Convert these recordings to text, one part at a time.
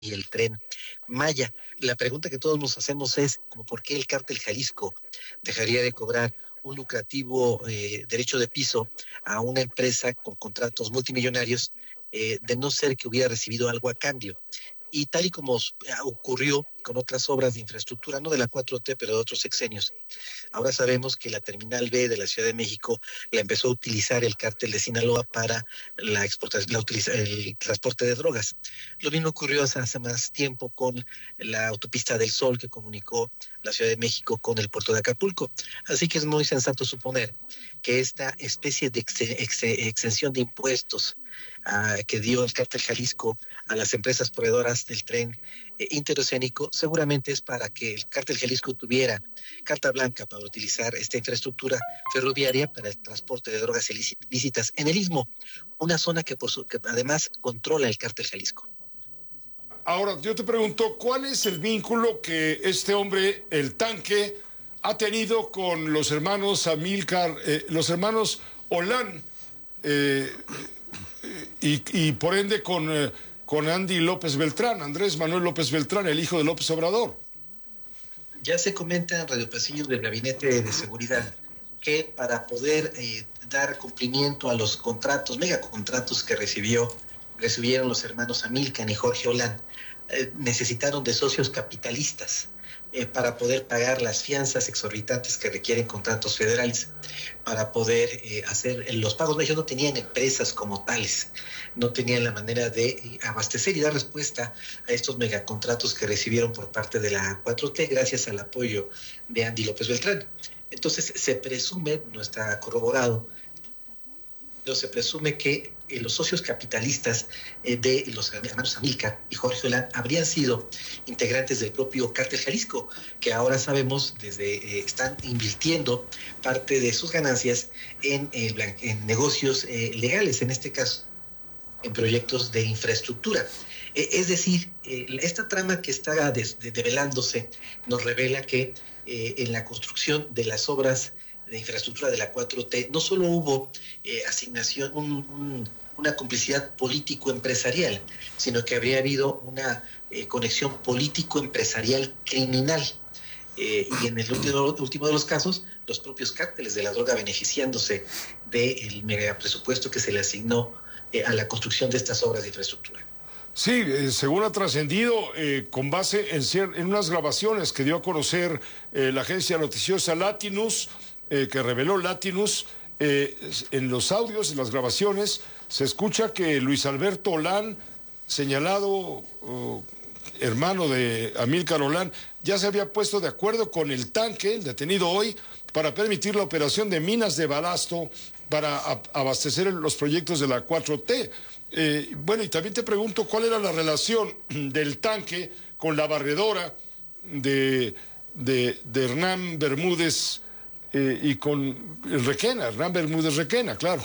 y el Tren Maya. La pregunta que todos nos hacemos es, como ¿por qué el Cártel Jalisco dejaría de cobrar un lucrativo derecho de piso a una empresa con contratos multimillonarios, de no ser que hubiera recibido algo a cambio? Y tal y como ocurrió con otras obras de infraestructura, no de la 4T, pero de otros sexenios, ahora sabemos que la Terminal B de la Ciudad de México la empezó a utilizar el cártel de Sinaloa para la exportación, el transporte de drogas. Lo mismo ocurrió hace más tiempo con la autopista del Sol que comunicó la Ciudad de México con el puerto de Acapulco. Así que es muy sensato suponer que esta especie de exención de impuestos que dio el cártel Jalisco a las empresas proveedoras del tren interoceánico seguramente es para que el cártel Jalisco tuviera carta blanca para utilizar esta infraestructura ferroviaria para el transporte de drogas ilícitas en el Istmo, una zona que además controla el cártel Jalisco. Ahora, yo te pregunto, ¿cuál es el vínculo que este hombre, el tanque, ha tenido con los hermanos Amílcar, los hermanos Olán, y por ende con Andy López Beltrán, Andrés Manuel López Beltrán, el hijo de López Obrador? Ya se comenta en Radio Pasillo del Gabinete de Seguridad que para poder dar cumplimiento a los contratos, megacontratos que recibieron los hermanos Amílcar y Jorge Olán, necesitaron de socios capitalistas para poder pagar las fianzas exorbitantes que requieren contratos federales, para poder hacer los pagos. Ellos no tenían empresas como tales, no tenían la manera de abastecer y dar respuesta a estos megacontratos que recibieron por parte de la 4T gracias al apoyo de Andy López Beltrán. Entonces se presume, no está corroborado, pero se presume que los socios capitalistas de los hermanos Amílcar y Jorge Olán habrían sido integrantes del propio cártel Jalisco, que ahora sabemos están invirtiendo parte de sus ganancias en negocios legales, en este caso en proyectos de infraestructura. Es decir, esta trama que está develándose nos revela que en la construcción de las obras de infraestructura de la 4T no solo hubo asignación, una complicidad político-empresarial, sino que habría habido una conexión político-empresarial criminal. Y en el último de los casos, los propios cárteles de la droga beneficiándose del mega presupuesto que se le asignó a la construcción de estas obras de infraestructura. Sí, según ha trascendido, con base en unas grabaciones que dio a conocer la agencia noticiosa Latinus, que reveló Latinus, en los audios, en las grabaciones, se escucha que Luis Alberto Olán, señalado hermano de Amílcar Olán, ya se había puesto de acuerdo con el tanque, el detenido hoy, para permitir la operación de minas de balasto para abastecer los proyectos de la 4T. Bueno, y también te pregunto cuál era la relación del tanque con la barredora de Hernán Bermúdez y con Requena, Hernán Bermúdez Requena, claro.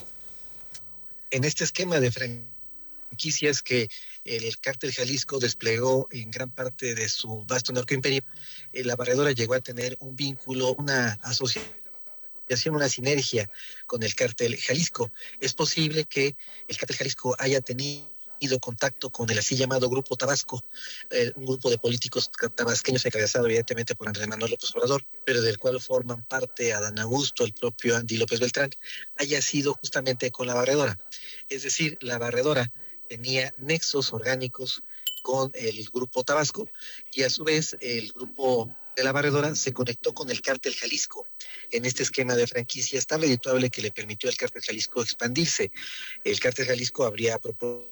En este esquema de franquicias que el cártel Jalisco desplegó en gran parte de su vasto narcoimperio, la barredora llegó a tener un vínculo, una asociación, una sinergia con el cártel Jalisco. Es posible que el cártel Jalisco haya tenido contacto con el así llamado Grupo Tabasco, un grupo de políticos tabasqueños encabezado evidentemente por Andrés Manuel López Obrador, pero del cual forman parte Adán Augusto, el propio Andy López Beltrán, haya sido justamente con la barredora. Es decir, la barredora tenía nexos orgánicos con el Grupo Tabasco y a su vez el grupo de la barredora se conectó con el cártel Jalisco en este esquema de franquicias tan redituable que le permitió al cártel Jalisco expandirse. El cártel Jalisco habría propuesto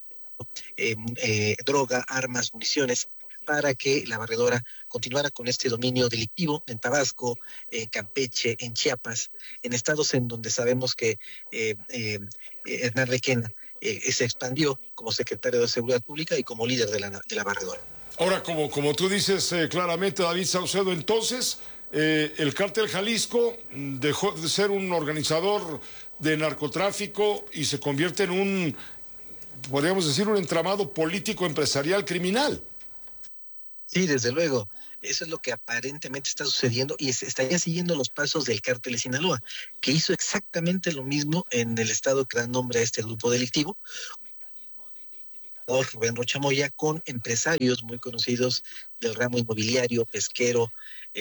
droga, armas, municiones para que la barredora continuara con este dominio delictivo en Tabasco, en Campeche, en Chiapas, en estados en donde sabemos que Hernán Requena se expandió como secretario de Seguridad Pública y como líder de la barredora. Ahora, como tú dices claramente, David Saucedo, entonces el cártel Jalisco dejó de ser un organizador de narcotráfico y se convierte en un, podríamos decir, un entramado político, empresarial, criminal. Sí, desde luego. Eso es lo que aparentemente está sucediendo y estaría siguiendo los pasos del cártel de Sinaloa, que hizo exactamente lo mismo en el estado que da nombre a este grupo delictivo, Rubén Rocha Moya con empresarios muy conocidos del ramo inmobiliario, pesquero,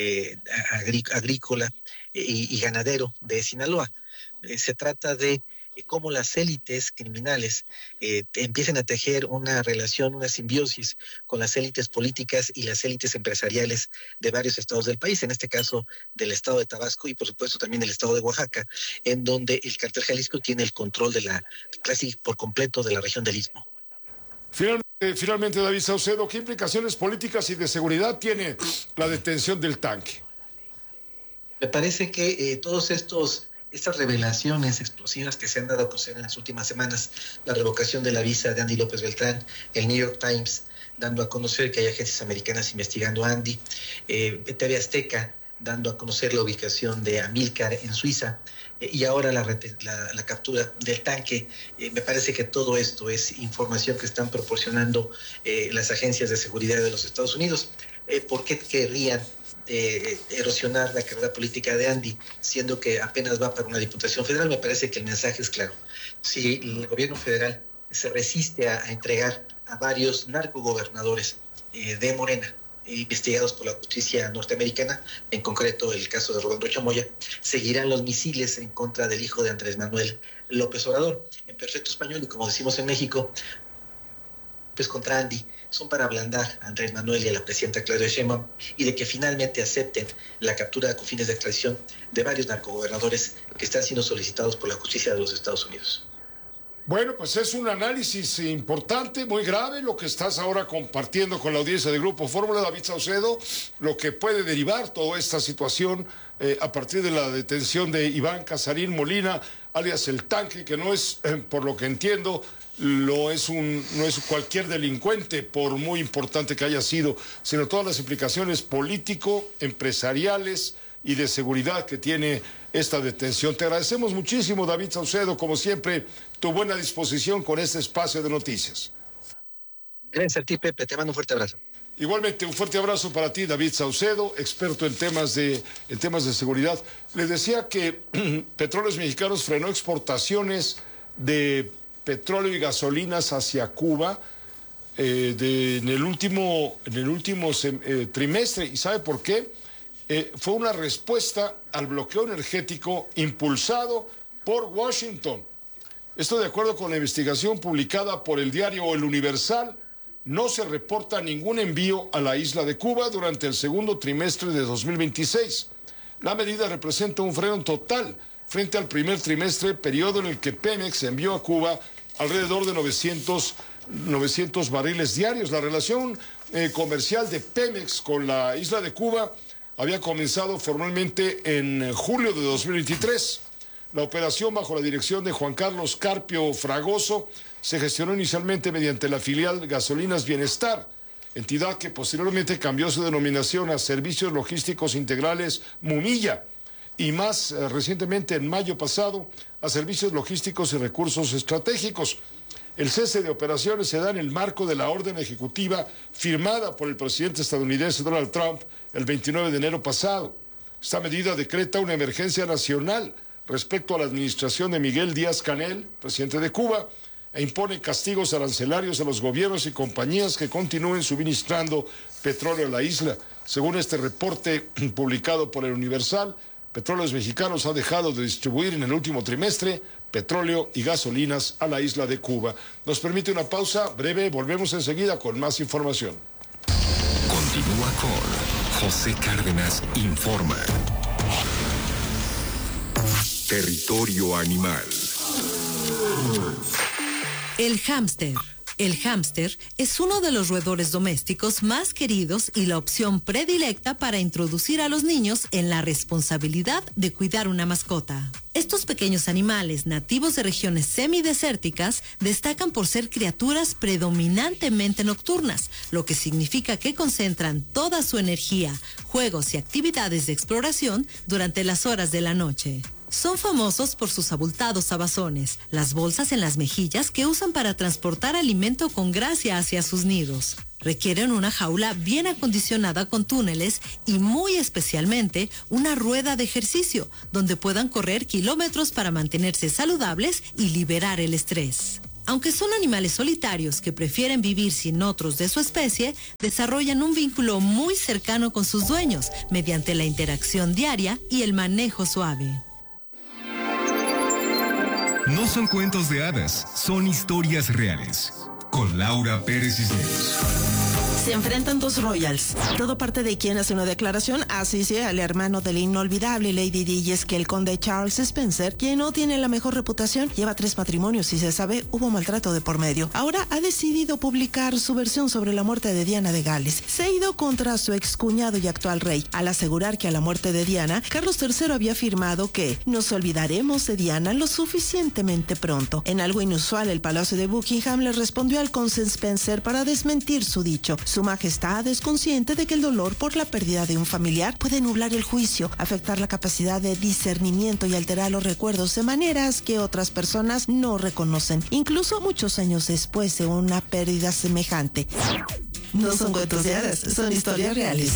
agrícola y ganadero de Sinaloa. Se trata de cómo las élites criminales empiezan a tejer una relación, una simbiosis con las élites políticas y las élites empresariales de varios estados del país, en este caso del estado de Tabasco y por supuesto también del estado de Oaxaca, en donde el cártel Jalisco tiene el control de casi por completo de la región del Istmo. Finalmente, David Saucedo, ¿qué implicaciones políticas y de seguridad tiene la detención del tanque? Me parece que estas revelaciones explosivas que se han dado a conocer en las últimas semanas, la revocación de la visa de Andy López Beltrán, el New York Times dando a conocer que hay agencias americanas investigando a Andy, TV Azteca dando a conocer la ubicación de Amílcar en Suiza, y ahora la captura del tanque. Me parece que todo esto es información que están proporcionando las agencias de seguridad de los Estados Unidos. ¿Por qué querrían erosionar la carrera política de Andy, siendo que apenas va para una diputación federal? Me parece que el mensaje es claro. Si el gobierno federal se resiste a entregar a varios narcogobernadores de Morena, investigados por la justicia norteamericana, en concreto el caso de Rubén Rocha Moya, seguirán los misiles en contra del hijo de Andrés Manuel López Obrador. En perfecto español, y como decimos en México, pues contra Andy, son para ablandar a Andrés Manuel y a la presidenta Claudia Sheinbaum, y de que finalmente acepten la captura con fines de extradición de varios narcogobernadores que están siendo solicitados por la justicia de los Estados Unidos. Bueno, pues es un análisis importante, muy grave, lo que estás ahora compartiendo con la audiencia de Grupo Fórmula, David Saucedo, lo que puede derivar toda esta situación a partir de la detención de Iván Casarín Molina, alias El Tanque, que no es, por lo que entiendo, no es cualquier delincuente, por muy importante que haya sido, sino todas las implicaciones político, empresariales y de seguridad que tiene esta detención. Te agradecemos muchísimo, David Saucedo, como siempre, tu buena disposición con este espacio de noticias. Gracias a ti, Pepe, te mando un fuerte abrazo. Igualmente, un fuerte abrazo para ti, David Saucedo, experto en temas de seguridad. Les decía que Petróleos Mexicanos frenó exportaciones de petróleo y gasolinas hacia Cuba en el último trimestre. ¿Y sabe por qué? Fue una respuesta al bloqueo energético impulsado por Washington. Esto de acuerdo con la investigación publicada por el diario El Universal. No se reporta ningún envío a la isla de Cuba durante el segundo trimestre de 2026. La medida representa un freno total frente al primer trimestre, periodo en el que Pemex envió a Cuba alrededor de 900 barriles diarios. La relación comercial de Pemex con la isla de Cuba había comenzado formalmente en julio de 2023. La operación, bajo la dirección de Juan Carlos Carpio Fragoso, se gestionó inicialmente mediante la filial Gasolinas Bienestar, entidad que posteriormente cambió su denominación a Servicios Logísticos Integrales Mumilla, y más recientemente, en mayo pasado, a Servicios Logísticos y Recursos Estratégicos. El cese de operaciones se da en el marco de la orden ejecutiva firmada por el presidente estadounidense Donald Trump el 29 de enero pasado. Esta medida decreta una emergencia nacional respecto a la administración de Miguel Díaz-Canel, presidente de Cuba, e impone castigos arancelarios a los gobiernos y compañías que continúen suministrando petróleo a la isla. Según este reporte publicado por El Universal, Petróleos Mexicanos ha dejado de distribuir en el último trimestre petróleo y gasolinas a la isla de Cuba. Nos permite una pausa breve, volvemos enseguida con más información. Continúa con José Cárdenas Informa. Territorio Animal. El hámster. El hámster es uno de los roedores domésticos más queridos y la opción predilecta para introducir a los niños en la responsabilidad de cuidar una mascota. Estos pequeños animales, nativos de regiones semidesérticas, destacan por ser criaturas predominantemente nocturnas, lo que significa que concentran toda su energía, juegos y actividades de exploración durante las horas de la noche. Son famosos por sus abultados abazones, las bolsas en las mejillas que usan para transportar alimento con gracia hacia sus nidos. Requieren una jaula bien acondicionada con túneles y muy especialmente una rueda de ejercicio donde puedan correr kilómetros para mantenerse saludables y liberar el estrés. Aunque son animales solitarios que prefieren vivir sin otros de su especie, desarrollan un vínculo muy cercano con sus dueños mediante la interacción diaria y el manejo suave. No son cuentos de hadas, son historias reales. Con Laura Pérez Cisneros. Se enfrentan dos royals. Todo parte de quien hace una declaración, así sea el hermano del inolvidable Lady Di, y es que el conde Charles Spencer, quien no tiene la mejor reputación, lleva 3 matrimonios y se sabe hubo maltrato de por medio. Ahora ha decidido publicar su versión sobre la muerte de Diana de Gales. Se ha ido contra su excuñado y actual rey, al asegurar que a la muerte de Diana, Carlos III había afirmado que nos olvidaremos de Diana lo suficientemente pronto. En algo inusual, el Palacio de Buckingham le respondió al conde Spencer para desmentir su dicho. Su Majestad es consciente de que el dolor por la pérdida de un familiar puede nublar el juicio, afectar la capacidad de discernimiento y alterar los recuerdos de maneras que otras personas no reconocen, incluso muchos años después de una pérdida semejante. No son cuentos de hadas, son historias reales.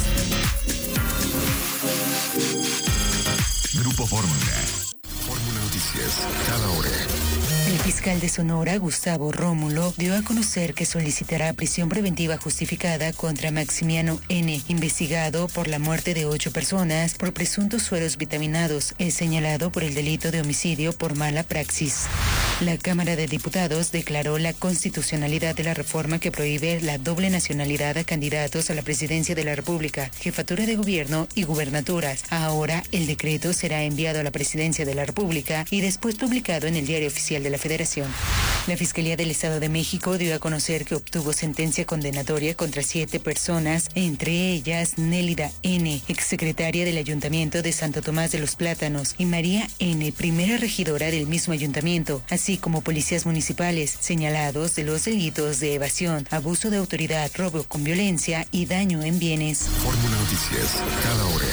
Grupo Fórmula. Fórmula Noticias, cada hora. El fiscal de Sonora, Gustavo Rómulo, dio a conocer que solicitará prisión preventiva justificada contra Maximiano N., investigado por la muerte de 8 personas por presuntos sueros vitaminados, señalado por el delito de homicidio por mala praxis. La Cámara de Diputados declaró la constitucionalidad de la reforma que prohíbe la doble nacionalidad a candidatos a la presidencia de la República, jefatura de gobierno y gubernaturas. Ahora el decreto será enviado a la presidencia de la República y después publicado en el Diario Oficial de la Federación. La Fiscalía del Estado de México dio a conocer que obtuvo sentencia condenatoria contra 7 personas, entre ellas Nélida N., exsecretaria del Ayuntamiento de Santo Tomás de los Plátanos, y María N., primera regidora del mismo ayuntamiento, así como policías municipales, señalados de los delitos de evasión, abuso de autoridad, robo con violencia y daño en bienes. Fórmula Noticias, cada hora.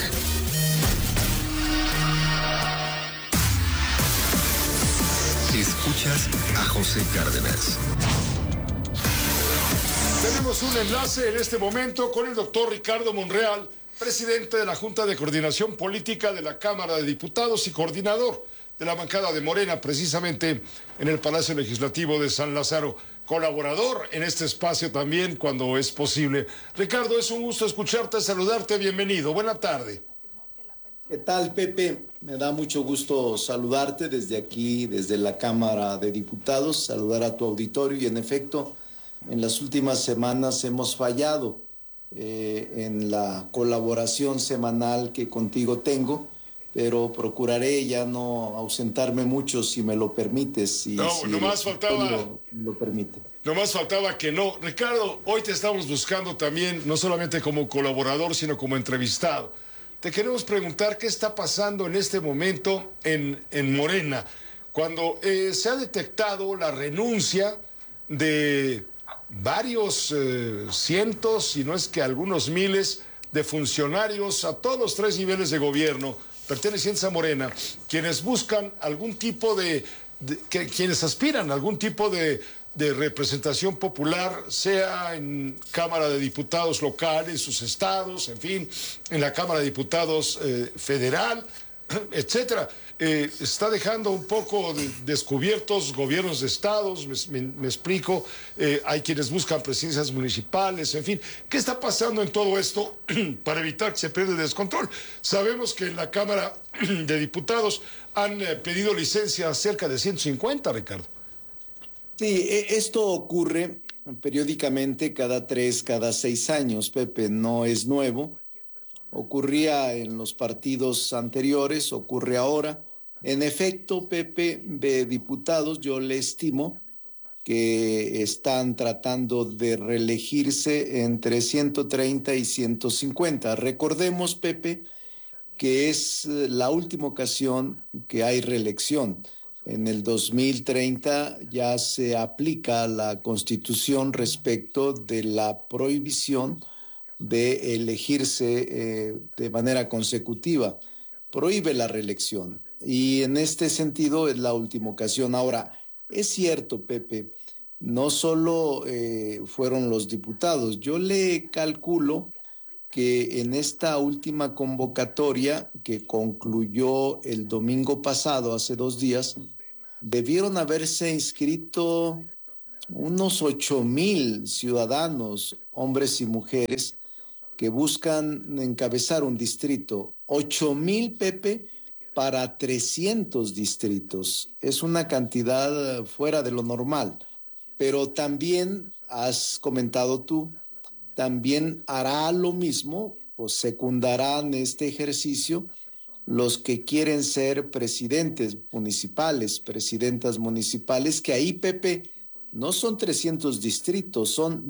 Escuchas a José Cárdenas. Tenemos un enlace en este momento con el doctor Ricardo Monreal, presidente de la Junta de Coordinación Política de la Cámara de Diputados y coordinador de la bancada de Morena, precisamente en el Palacio Legislativo de San Lázaro, colaborador en este espacio también cuando es posible. Ricardo, es un gusto escucharte, saludarte, bienvenido, buena tarde. ¿Qué tal, Pepe? Me da mucho gusto saludarte desde aquí, desde la Cámara de Diputados, saludar a tu auditorio y en efecto, en las últimas semanas hemos fallado en la colaboración semanal que contigo tengo, pero procuraré ya no ausentarme mucho si me lo permites. Nomás faltaba... lo permite. Nomás faltaba que no. Ricardo, hoy te estamos buscando también, no solamente como colaborador, sino como entrevistado. Te queremos preguntar qué está pasando en este momento en Morena, cuando se ha detectado la renuncia de varios cientos, si no es que algunos miles, de funcionarios a todos los 3 niveles de gobierno pertenecientes a Morena, quienes buscan algún tipo quienes aspiran a algún tipo de representación popular, sea en Cámara de Diputados local, en sus estados, en fin, en la Cámara de Diputados federal, etcétera. Está dejando un poco descubiertos gobiernos de estados, me explico, hay quienes buscan presidencias municipales, en fin. ¿Qué está pasando en todo esto para evitar que se pierda el descontrol? Sabemos que en la Cámara de Diputados han pedido licencia cerca de 150, Ricardo. Sí, esto ocurre periódicamente cada 3, cada 6 años, Pepe, no es nuevo. Ocurría en los partidos anteriores, ocurre ahora. En efecto, Pepe, de diputados, yo le estimo que están tratando de reelegirse entre 130 y 150. Recordemos, Pepe, que es la última ocasión que hay reelección. En el 2030 ya se aplica la Constitución respecto de la prohibición de elegirse de manera consecutiva. Prohíbe la reelección y en este sentido es la última ocasión. Ahora, es cierto, Pepe, no solo fueron los diputados. Yo le calculo que en esta última convocatoria que concluyó el domingo pasado, hace 2 días, debieron haberse inscrito unos 8,000 ciudadanos, hombres y mujeres, que buscan encabezar un distrito. 8,000, Pepe, para 300 distritos. Es una cantidad fuera de lo normal. Pero también has comentado tú, también hará lo mismo, o secundarán este ejercicio los que quieren ser presidentes municipales, presidentas municipales, que ahí, Pepe, no son 300 distritos, son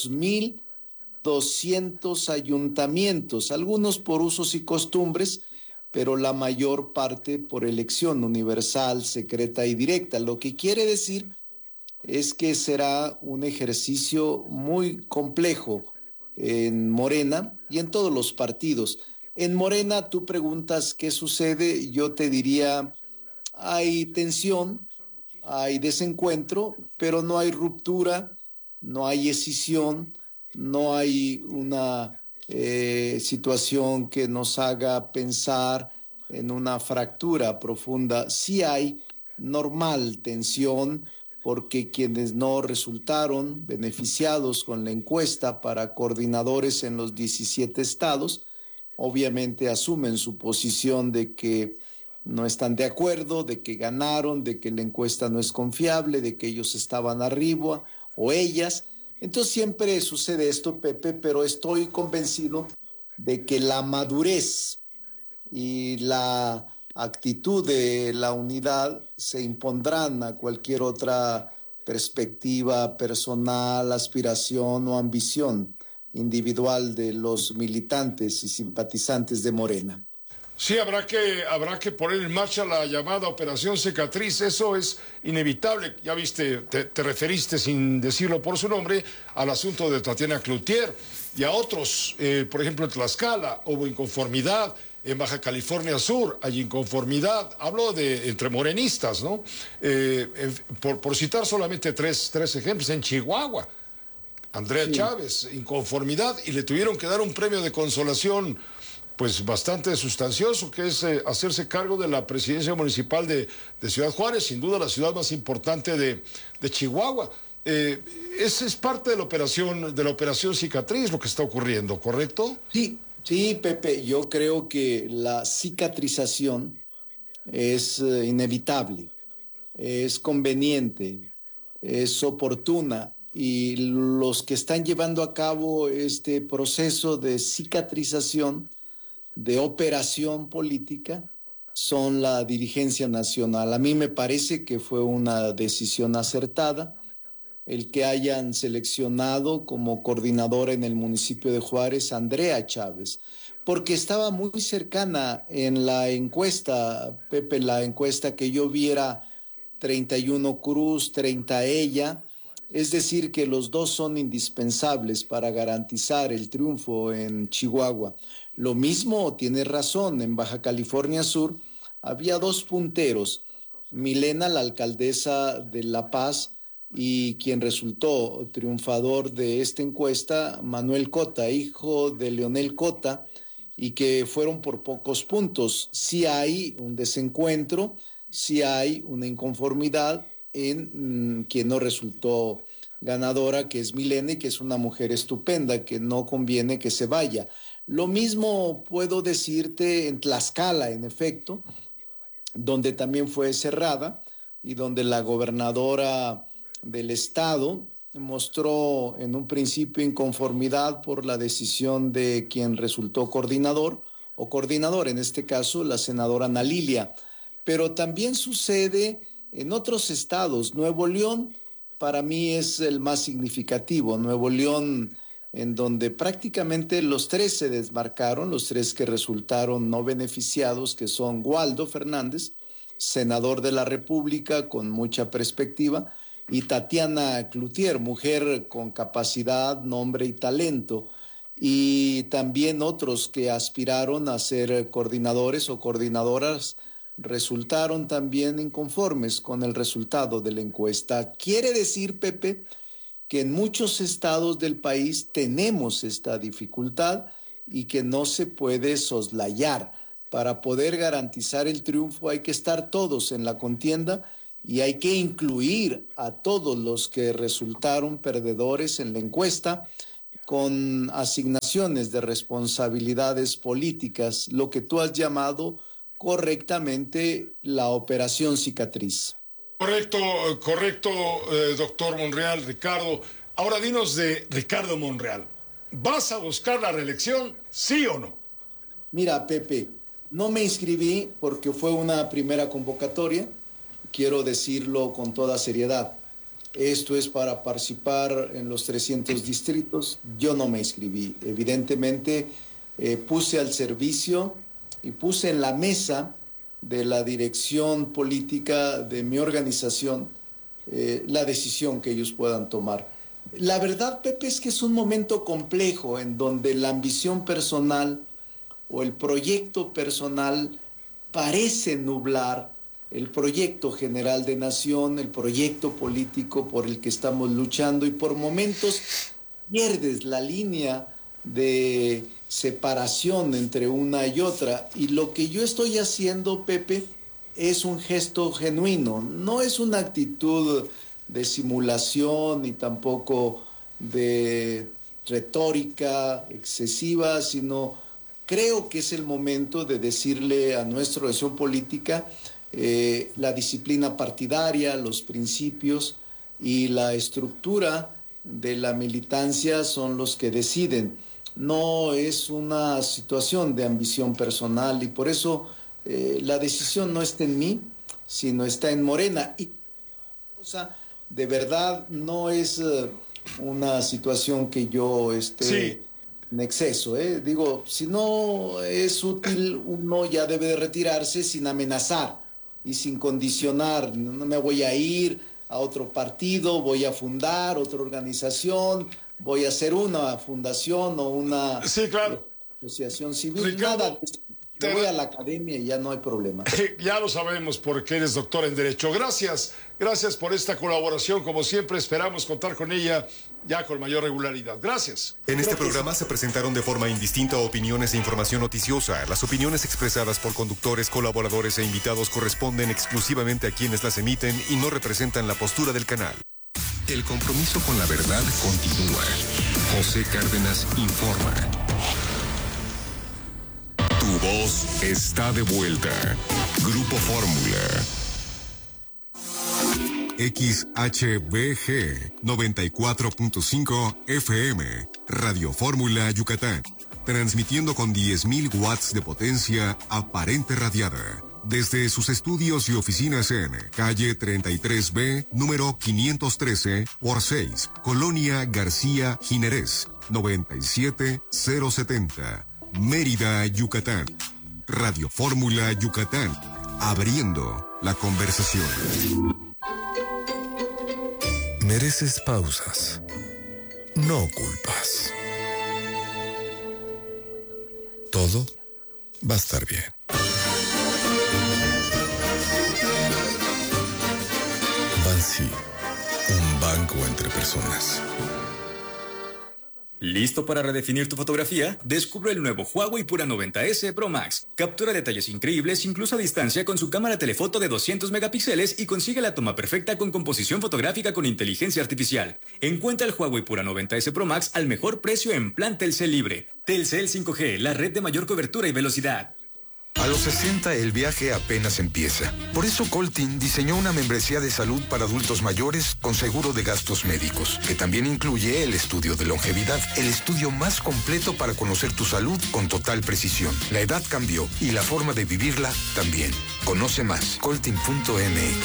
2,200 ayuntamientos, algunos por usos y costumbres, pero la mayor parte por elección universal, secreta y directa, lo que quiere decir es que será un ejercicio muy complejo en Morena y en todos los partidos. En Morena, tú preguntas qué sucede, yo te diría, hay tensión, hay desencuentro, pero no hay ruptura, no hay escisión, no hay una situación que nos haga pensar en una fractura profunda. Sí hay normal tensión, porque quienes no resultaron beneficiados con la encuesta para coordinadores en los 17 estados, obviamente asumen su posición de que no están de acuerdo, de que ganaron, de que la encuesta no es confiable, de que ellos estaban arriba o ellas. Entonces siempre sucede esto, Pepe, pero estoy convencido de que la madurez y la actitud de la unidad se impondrán a cualquier otra perspectiva personal, aspiración o ambición individual de los militantes y simpatizantes de Morena. Sí, habrá que poner en marcha la llamada Operación Cicatriz, eso es inevitable. Ya viste, te referiste sin decirlo por su nombre al asunto de Tatiana Cloutier y a otros, por ejemplo en Tlaxcala hubo inconformidad, en Baja California Sur hay inconformidad, hablo de entre morenistas, ¿no? Por citar solamente tres ejemplos, en Chihuahua, Andrea Chávez, inconformidad, y le tuvieron que dar un premio de consolación pues bastante sustancioso, que es hacerse cargo de la presidencia municipal de Ciudad Juárez, sin duda la ciudad más importante de Chihuahua. Esa es parte de la operación Cicatriz, lo que está ocurriendo, ¿correcto? Sí, Pepe, yo creo que la cicatrización es inevitable, es conveniente, es oportuna, y los que están llevando a cabo este proceso de cicatrización, de operación política, son la dirigencia nacional. A mí me parece que fue una decisión acertada el que hayan seleccionado como coordinadora en el municipio de Juárez a Andrea Chávez, porque estaba muy cercana en la encuesta, Pepe, la encuesta que yo viera 31 Cruz, 30 ella, es decir, que los dos son indispensables para garantizar el triunfo en Chihuahua. Lo mismo, tiene razón, en Baja California Sur había dos punteros, Milena, la alcaldesa de La Paz, y quien resultó triunfador de esta encuesta, Manuel Cota, hijo de Leonel Cota, y que fueron por pocos puntos. Sí hay un desencuentro, sí hay una inconformidad en quien no resultó ganadora, que es Milena, y que es una mujer estupenda, que no conviene que se vaya. Lo mismo puedo decirte en Tlaxcala, en efecto, donde también fue cerrada y donde la gobernadora del estado mostró en un principio inconformidad por la decisión de quien resultó coordinador o coordinadora, en este caso la senadora Ana Lilia. Pero también sucede en otros estados. Nuevo León para mí es el más significativo. Nuevo León, en donde prácticamente los tres se desmarcaron, los tres que resultaron no beneficiados, que son Waldo Fernández, senador de la República con mucha perspectiva, y Tatiana Cloutier, mujer con capacidad, nombre y talento, y también otros que aspiraron a ser coordinadores o coordinadoras resultaron también inconformes con el resultado de la encuesta. Quiere decir, Pepe, que en muchos estados del país tenemos esta dificultad y que no se puede soslayar. Para poder garantizar el triunfo hay que estar todos en la contienda y hay que incluir a todos los que resultaron perdedores en la encuesta con asignaciones de responsabilidades políticas, lo que tú has llamado correctamente la operación cicatriz. Correcto, doctor Monreal, Ricardo. Ahora dinos de Ricardo Monreal. ¿Vas a buscar la reelección, sí o no? Mira, Pepe, no me inscribí porque fue una primera convocatoria. Quiero decirlo con toda seriedad. Esto es para participar en los 300 distritos. Yo no me inscribí. Evidentemente, puse al servicio y puse en la mesa de la dirección política de mi organización la decisión que ellos puedan tomar. La verdad, Pepe, es que es un momento complejo en donde la ambición personal o el proyecto personal parece nublar el proyecto general de nación, el proyecto político por el que estamos luchando, y por momentos pierdes la línea de separación entre una y otra. Y lo que yo estoy haciendo, Pepe, es un gesto genuino, no es una actitud de simulación ni tampoco de retórica excesiva, sino creo que es el momento de decirle a nuestra organización política la disciplina partidaria, los principios y la estructura de la militancia son los que deciden. No es una situación de ambición personal, y por eso la decisión no está en mí, sino está en Morena. Y de verdad no es una situación que yo esté en exceso. Digo, si no es útil, uno ya debe de retirarse sin amenazar y sin condicionar. No me voy a ir a otro partido, voy a fundar otra organización, voy a hacer una fundación o una asociación civil. Ricardo, nada. Me voy a la academia y ya no hay problema. Ya lo sabemos porque eres doctor en Derecho. Gracias por esta colaboración. Como siempre, esperamos contar con ella ya con mayor regularidad. Gracias. En este programa se presentaron de forma indistinta opiniones e información noticiosa. Las opiniones expresadas por conductores, colaboradores e invitados corresponden exclusivamente a quienes las emiten y no representan la postura del canal. El compromiso con la verdad continúa. José Cárdenas informa. Tu voz está de vuelta. Grupo Fórmula. XHBG 94.5 FM. Radio Fórmula Yucatán. Transmitiendo con 10.000 watts de potencia aparente radiada. Desde sus estudios y oficinas en calle 33B, número 513 por 6, Colonia García Jiménez, 97070. Mérida, Yucatán. Radio Fórmula Yucatán. Abriendo la conversación. Mereces pausas, no culpas. Todo va a estar bien. Bansi, un banco entre personas. ¿Listo para redefinir tu fotografía? Descubre el nuevo Huawei Pura 90S Pro Max. Captura detalles increíbles incluso a distancia con su cámara telefoto de 200 megapíxeles y consigue la toma perfecta con composición fotográfica con inteligencia artificial. Encuentra el Huawei Pura 90S Pro Max al mejor precio en plan Telcel Libre. Telcel 5G, la red de mayor cobertura y velocidad. A los 60 el viaje apenas empieza. Por eso Coltin diseñó una membresía de salud para adultos mayores con seguro de gastos médicos, que también incluye el estudio de longevidad, el estudio más completo para conocer tu salud con total precisión. La edad cambió y la forma de vivirla también. Conoce más, coltin.mx.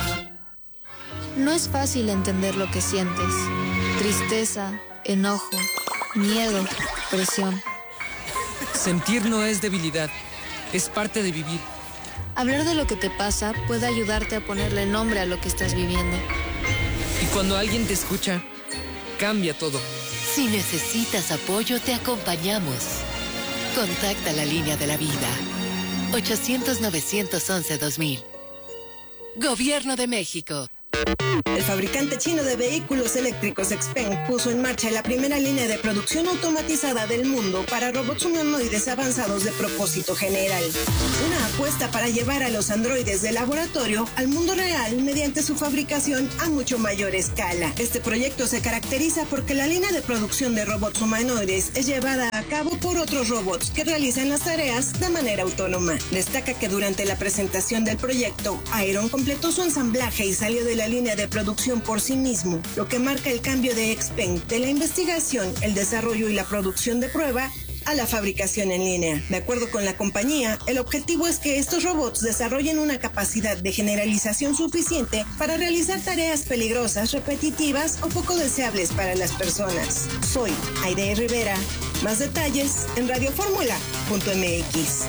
No es fácil entender lo que sientes. Tristeza, enojo, miedo, presión. Sentir no es debilidad. Es parte de vivir. Hablar de lo que te pasa puede ayudarte a ponerle nombre a lo que estás viviendo. Y cuando alguien te escucha, cambia todo. Si necesitas apoyo, te acompañamos. Contacta la línea de la vida. 800-911-2000. Gobierno de México. El fabricante chino de vehículos eléctricos XPeng puso en marcha la primera línea de producción automatizada del mundo para robots humanoides avanzados de propósito general. Una apuesta para llevar a los androides de laboratorio al mundo real mediante su fabricación a mucho mayor escala. Este proyecto se caracteriza porque la línea de producción de robots humanoides es llevada a cabo por otros robots que realizan las tareas de manera autónoma. Destaca que durante la presentación del proyecto, Iron completó su ensamblaje y salió de la línea de producción por sí mismo, lo que marca el cambio de XPeng de la investigación, el desarrollo y la producción de prueba a la fabricación en línea. De acuerdo con la compañía, el objetivo es que estos robots desarrollen una capacidad de generalización suficiente para realizar tareas peligrosas, repetitivas o poco deseables para las personas. Soy Aide Rivera. Más detalles en radioformula.mx.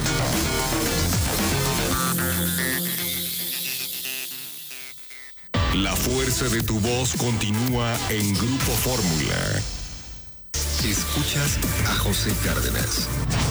La fuerza de tu voz continúa en Grupo Fórmula. Escuchas a José Cárdenas.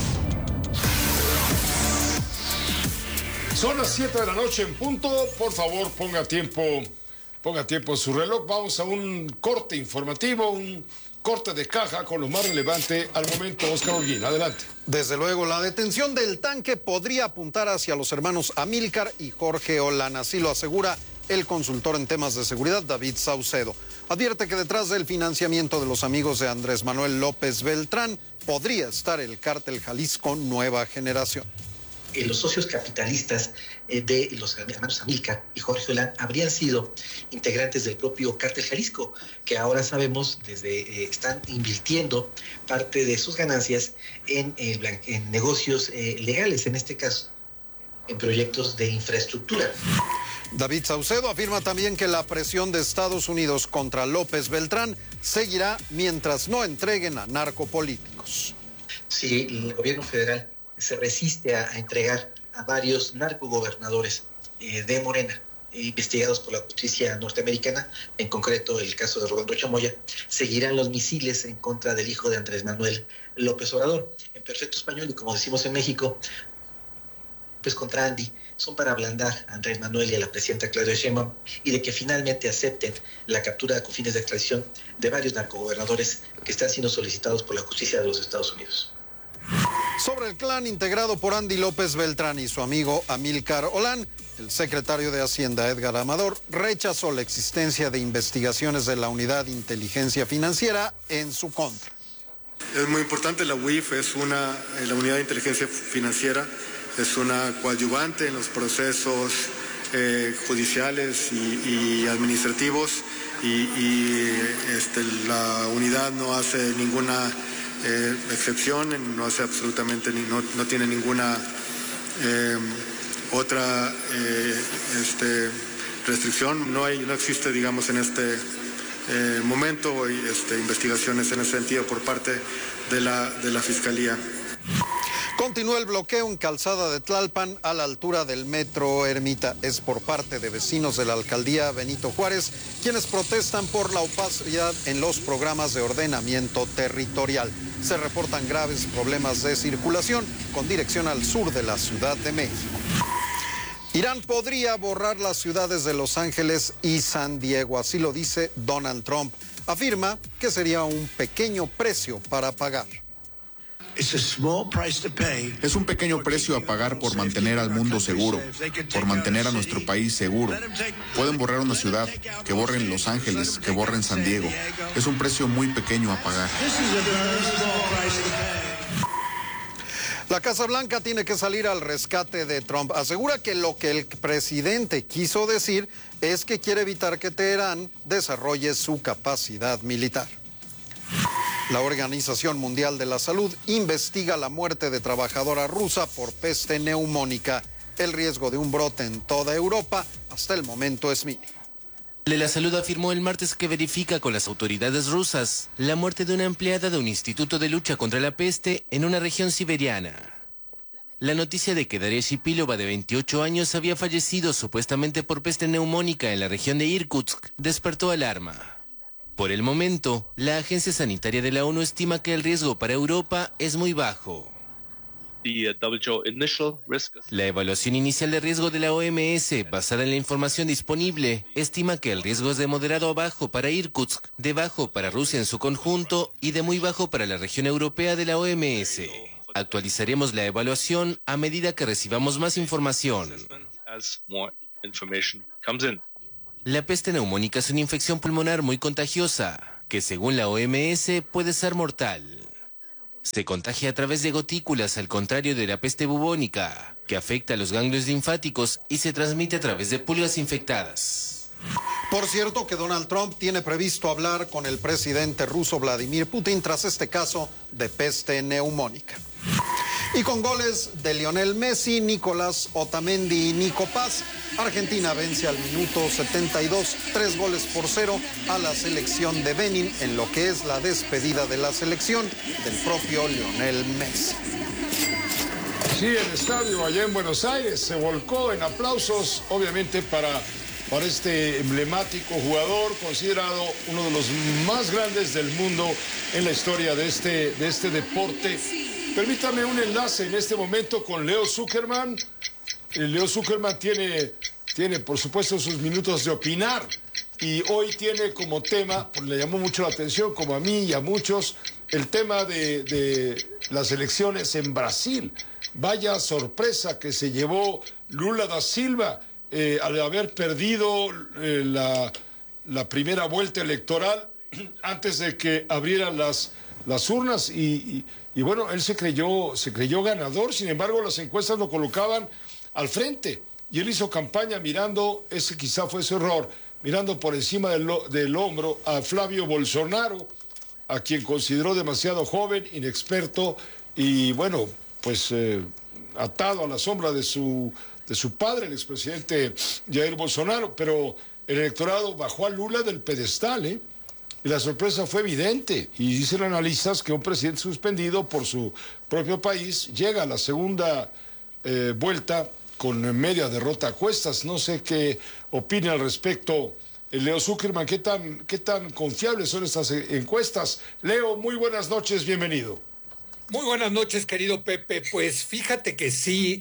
Son las 7 de la noche en punto. Por favor, ponga tiempo en su reloj. Vamos a un corte informativo, un corte de caja con lo más relevante al momento. Oscar Holguín, adelante. Desde luego, la detención del tanque podría apuntar hacia los hermanos Amílcar y Jorge Olán. Así lo asegura el consultor en temas de seguridad, David Saucedo. Advierte que detrás del financiamiento de los amigos de Andrés Manuel López Beltrán podría estar el cártel Jalisco Nueva Generación. Los socios capitalistas de los hermanos Amílcar y Jorge Olán habrían sido integrantes del propio cártel Jalisco, que ahora sabemos están invirtiendo parte de sus ganancias en negocios legales, en este caso en proyectos de infraestructura. David Saucedo afirma también que la presión de Estados Unidos contra López Beltrán seguirá mientras no entreguen a narcopolíticos. Sí, el gobierno federal se resiste a entregar a varios narcogobernadores de Morena, investigados por la justicia norteamericana, en concreto el caso de Roberto Chamoya. Seguirán los misiles en contra del hijo de Andrés Manuel López Obrador. En perfecto español, y como decimos en México, pues contra Andy, son para ablandar a Andrés Manuel y a la presidenta Claudia Sheinbaum y de que finalmente acepten la captura con fines de extradición de varios narcogobernadores que están siendo solicitados por la justicia de los Estados Unidos. Sobre el clan integrado por Andy López Beltrán y su amigo Amílcar Olán, el secretario de Hacienda Edgar Amador rechazó la existencia de investigaciones de la Unidad de Inteligencia Financiera en su contra. Es muy importante, la UIF es la Unidad de Inteligencia Financiera, es una coadyuvante en los procesos judiciales y administrativos y la unidad no hace ninguna excepción, no hace absolutamente, no tiene ninguna otra restricción, no existe, digamos, en este momento investigaciones en ese sentido por parte de la Fiscalía. Continúa el bloqueo en Calzada de Tlalpan a la altura del Metro Ermita. Es por parte de vecinos de la alcaldía Benito Juárez, quienes protestan por la opacidad en los programas de ordenamiento territorial. Se reportan graves problemas de circulación con dirección al sur de la Ciudad de México. Irán podría borrar las ciudades de Los Ángeles y San Diego, así lo dice Donald Trump. Afirma que sería un pequeño precio para pagar. Es un pequeño precio a pagar por mantener al mundo seguro, por mantener a nuestro país seguro. Pueden borrar una ciudad, que borren Los Ángeles, que borren San Diego. Es un precio muy pequeño a pagar. La Casa Blanca tiene que salir al rescate de Trump. Asegura que lo que el presidente quiso decir es que quiere evitar que Teherán desarrolle su capacidad militar. La Organización Mundial de la Salud investiga la muerte de trabajadora rusa por peste neumónica. El riesgo de un brote en toda Europa hasta el momento es mínimo. La Salud afirmó el martes que verifica con las autoridades rusas la muerte de una empleada de un instituto de lucha contra la peste en una región siberiana. La noticia de que Daria Shipilova, de 28 años, había fallecido supuestamente por peste neumónica en la región de Irkutsk despertó alarma. Por el momento, la Agencia Sanitaria de la ONU estima que el riesgo para Europa es muy bajo. La evaluación inicial de riesgo de la OMS, basada en la información disponible, estima que el riesgo es de moderado a bajo para Irkutsk, de bajo para Rusia en su conjunto y de muy bajo para la región europea de la OMS. Actualizaremos la evaluación a medida que recibamos más información. La peste neumónica es una infección pulmonar muy contagiosa, que según la OMS puede ser mortal. Se contagia a través de gotículas, al contrario de la peste bubónica, que afecta a los ganglios linfáticos y se transmite a través de pulgas infectadas. Por cierto que Donald Trump tiene previsto hablar con el presidente ruso Vladimir Putin tras este caso de peste neumónica. Y con goles de Lionel Messi, Nicolás Otamendi y Nico Paz, Argentina vence al minuto 72, 3-0 a la selección de Benin en lo que es la despedida de la selección del propio Lionel Messi. Sí, el estadio allá en Buenos Aires se volcó en aplausos, obviamente para este emblemático jugador, considerado uno de los más grandes del mundo en la historia de este deporte. Permítame un enlace en este momento con Leo Zuckerman. Leo Zuckerman tiene, por supuesto, sus minutos de opinar. Y hoy tiene como tema, pues le llamó mucho la atención, como a mí y a muchos, el tema de las elecciones en Brasil. Vaya sorpresa que se llevó Lula da Silva al haber perdido la primera vuelta electoral antes de que abrieran las urnas y bueno, él se creyó ganador. Sin embargo, las encuestas lo colocaban al frente y él hizo campaña mirando, ese quizá fue su error, mirando por encima del hombro a Flavio Bolsonaro, a quien consideró demasiado joven, inexperto y bueno, pues atado a la sombra de su padre, el expresidente Jair Bolsonaro. Pero el electorado bajó a Lula del pedestal, y la sorpresa fue evidente. Y dicen analistas que un presidente suspendido por su propio país llega a la segunda vuelta con media derrota a cuestas. No sé qué opina al respecto Leo Zuckerman. ¿Qué tan confiables son estas encuestas? Leo, muy buenas noches, bienvenido. Muy buenas noches, querido Pepe. Pues fíjate que sí,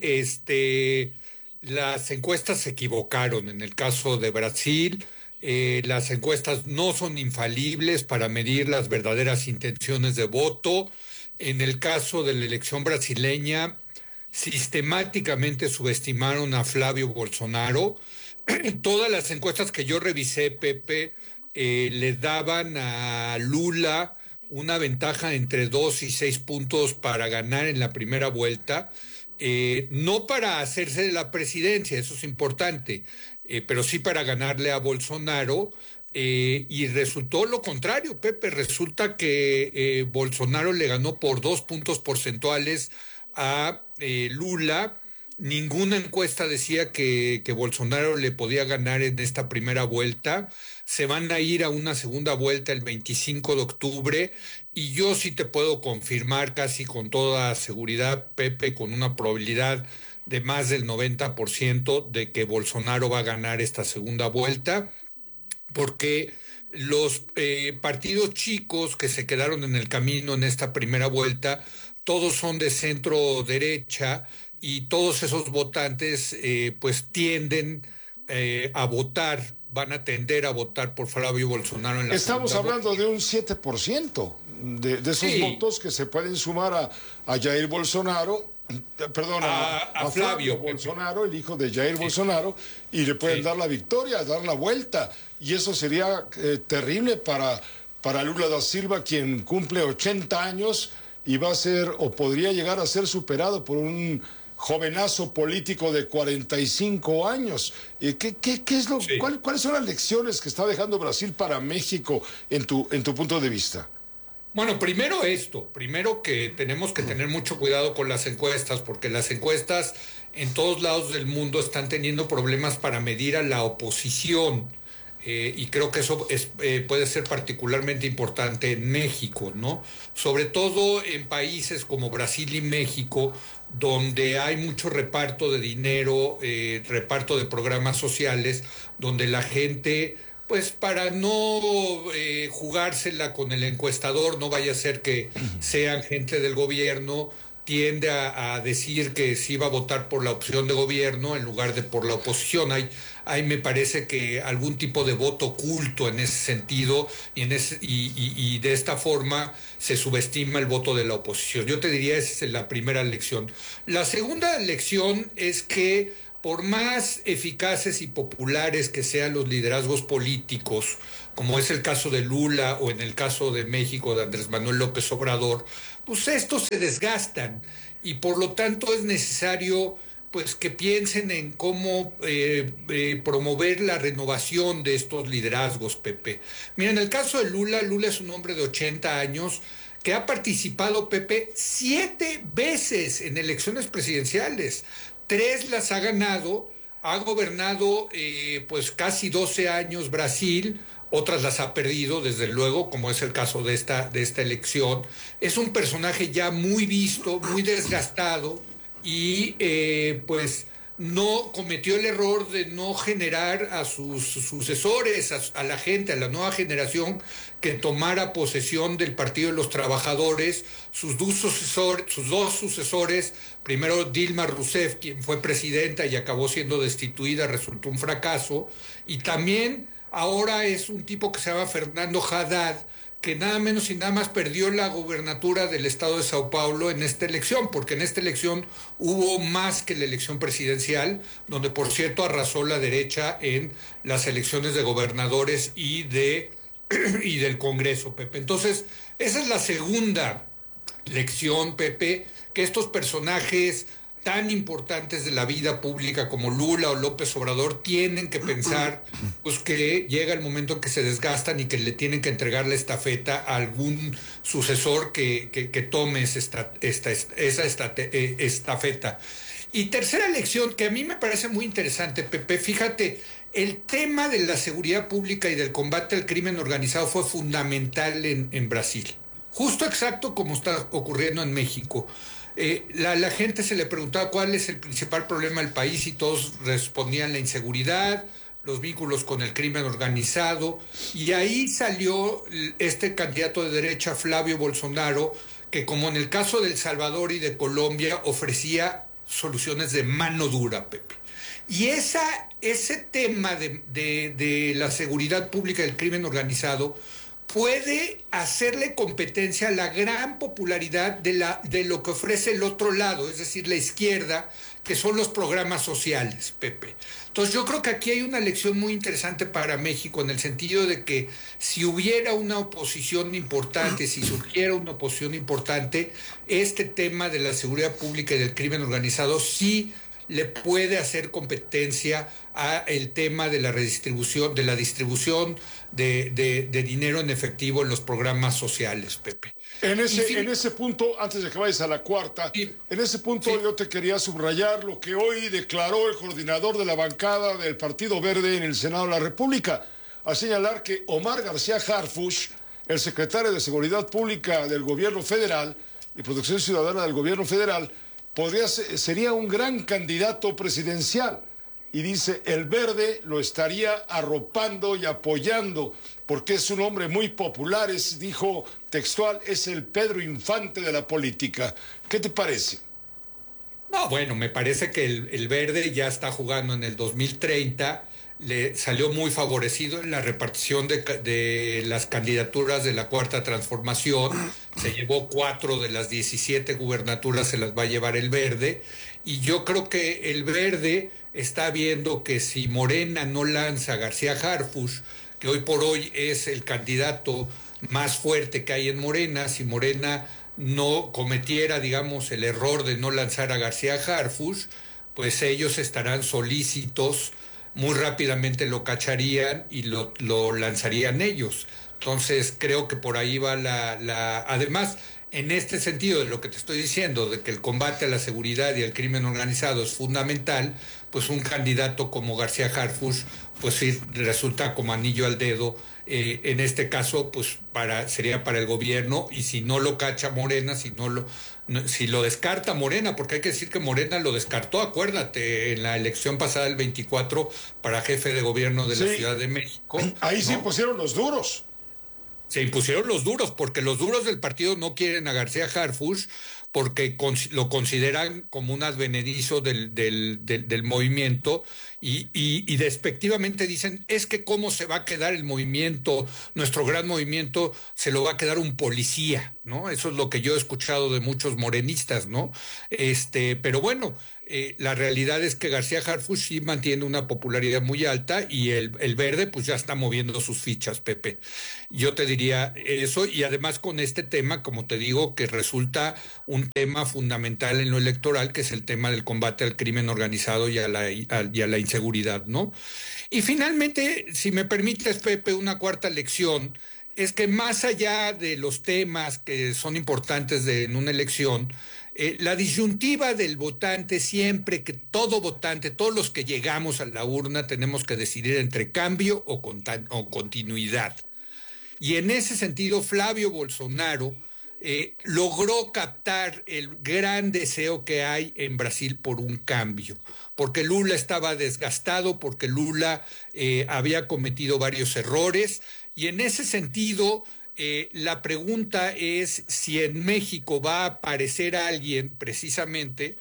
las encuestas se equivocaron. En el caso de Brasil, las encuestas no son infalibles para medir las verdaderas intenciones de voto. En el caso de la elección brasileña, sistemáticamente subestimaron a Flavio Bolsonaro. Todas las encuestas que yo revisé, Pepe, le daban a Lula una ventaja entre 2 y 6 puntos para ganar en la primera vuelta, no para hacerse de la presidencia, eso es importante, pero sí para ganarle a Bolsonaro, y resultó lo contrario, Pepe. Resulta que Bolsonaro le ganó por 2 puntos porcentuales a Lula. Ninguna encuesta decía que Bolsonaro le podía ganar en esta primera vuelta. Se van a ir a una segunda vuelta el 25 de octubre y yo sí te puedo confirmar casi con toda seguridad, Pepe, con una probabilidad de más del 90% de que Bolsonaro va a ganar esta segunda vuelta, porque los partidos chicos que se quedaron en el camino en esta primera vuelta, todos son de centro derecha, y todos esos votantes pues tienden a votar, van a tender a votar por Flavio Bolsonaro en la Estamos hablando de un 7% de esos sí. votos que se pueden sumar a Jair Bolsonaro, perdón, a Flavio Bolsonaro, el hijo de Jair Bolsonaro, y le pueden dar la victoria, dar la vuelta. Y eso sería terrible para Lula da Silva, quien cumple 80 años y va a ser, o podría llegar a ser superado por un jovenazo político de 45 años. ¿Qué es ¿Cuáles son las lecciones que está dejando Brasil para México en tu punto de vista? Bueno, primero que tenemos que tener mucho cuidado con las encuestas, porque las encuestas en todos lados del mundo están teniendo problemas para medir a la oposición. Y creo que eso puede ser particularmente importante en México, ¿no? Sobre todo en países como Brasil y México, donde hay mucho reparto de dinero, reparto de programas sociales, donde la gente, pues para no jugársela con el encuestador, no vaya a ser que sean gente del gobierno, tiende a decir que sí va a votar por la opción de gobierno en lugar de por la oposición. Hay me parece que algún tipo de voto oculto en ese sentido y de esta forma se subestima el voto de la oposición. Yo te diría, esa es la primera lección. La segunda lección es que por más eficaces y populares que sean los liderazgos políticos, como es el caso de Lula o en el caso de México de Andrés Manuel López Obrador, pues estos se desgastan y por lo tanto es necesario pues que piensen en cómo promover la renovación de estos liderazgos, Pepe. Mira, en el caso de Lula es un hombre de 80 años que ha participado, Pepe, 7 veces en elecciones presidenciales. 3 las ha ganado, ha gobernado pues casi 12 años Brasil, otras las ha perdido, desde luego, como es el caso de esta elección. Es un personaje ya muy visto, muy desgastado, y pues no cometió el error de no generar a sus sucesores, a la gente, a la nueva generación que tomara posesión del Partido de los Trabajadores. Sus dos sucesores, primero Dilma Rousseff, quien fue presidenta y acabó siendo destituida, resultó un fracaso, y también ahora es un tipo que se llama Fernando Haddad, que nada menos y nada más perdió la gobernatura del estado de Sao Paulo en esta elección, porque en esta elección hubo más que la elección presidencial, donde por cierto arrasó la derecha en las elecciones de gobernadores y del Congreso, Pepe. Entonces, esa es la segunda lección, Pepe, que estos personajes tan importantes de la vida pública como Lula o López Obrador tienen que pensar pues que llega el momento en que se desgastan y que le tienen que entregar la estafeta a algún sucesor que tome esa estafeta. Y tercera lección que a mí me parece muy interesante, Pepe, fíjate, el tema de la seguridad pública y del combate al crimen organizado fue fundamental en Brasil, justo exacto como está ocurriendo en México. La gente se le preguntaba cuál es el principal problema del país y todos respondían la inseguridad, los vínculos con el crimen organizado, y ahí salió este candidato de derecha, Flavio Bolsonaro, que como en el caso de El Salvador y de Colombia ofrecía soluciones de mano dura, Pepe. Y ese tema de la seguridad pública y del crimen organizado puede hacerle competencia a la gran popularidad de lo que ofrece el otro lado, es decir, la izquierda, que son los programas sociales, Pepe. Entonces yo creo que aquí hay una lección muy interesante para México, en el sentido de que si hubiera una oposición importante, si surgiera una oposición importante, este tema de la seguridad pública y del crimen organizado sí le puede hacer competencia a el tema de la redistribución, de la distribución de dinero en efectivo en los programas sociales, Pepe. En ese punto, antes de que vayas a la cuarta, en ese punto yo te quería subrayar lo que hoy declaró el coordinador de la bancada del Partido Verde en el Senado de la República, al señalar que Omar García Harfuch, el secretario de Seguridad Pública del Gobierno Federal y Protección Ciudadana del Gobierno Federal, sería un gran candidato presidencial. Y dice, el Verde lo estaría arropando y apoyando, porque es un hombre muy popular, dijo textual, es el Pedro Infante de la política. ¿Qué te parece? No, bueno, me parece que el Verde ya está jugando en el 2030, le salió muy favorecido en la repartición de las candidaturas de la Cuarta Transformación, se llevó 4 de las 17 gubernaturas, se las va a llevar el Verde, y yo creo que el Verde está viendo que si Morena no lanza a García Harfuch, que hoy por hoy es el candidato más fuerte que hay en Morena, si Morena no cometiera, digamos, el error de no lanzar a García Harfuch, pues ellos estarán solícitos, muy rápidamente lo cacharían y lo lanzarían ellos. Entonces creo que por ahí va además, en este sentido de lo que te estoy diciendo, de que el combate a la seguridad y al crimen organizado es fundamental, pues un candidato como García Harfuch, pues sí, resulta como anillo al dedo. En este caso, pues sería para el gobierno, y si no lo cacha Morena, si lo descarta Morena, porque hay que decir que Morena lo descartó, acuérdate, en la elección pasada del 24 para jefe de gobierno de la Ciudad de México. Ahí se impusieron los duros. Se impusieron los duros, porque los duros del partido no quieren a García Harfuch, porque lo consideran como un advenedizo del movimiento y despectivamente dicen, es que cómo se va a quedar el movimiento, nuestro gran movimiento, se lo va a quedar un policía, ¿no? Eso es lo que yo he escuchado de muchos morenistas, ¿no? Pero bueno, la realidad es que García Harfuch sí mantiene una popularidad muy alta y el Verde pues ya está moviendo sus fichas, Pepe. Yo te diría eso, y además con este tema, como te digo, que resulta un tema fundamental en lo electoral, que es el tema del combate al crimen organizado y a la inseguridad, ¿no? Y finalmente, si me permites, Pepe, una cuarta lección, es que más allá de los temas que son importantes en una elección, la disyuntiva del votante siempre, que todo votante, todos los que llegamos a la urna tenemos que decidir entre cambio o continuidad. Y en ese sentido, Flavio Bolsonaro logró captar el gran deseo que hay en Brasil por un cambio, porque Lula estaba desgastado, porque Lula había cometido varios errores, y en ese sentido la pregunta es si en México va a aparecer alguien precisamente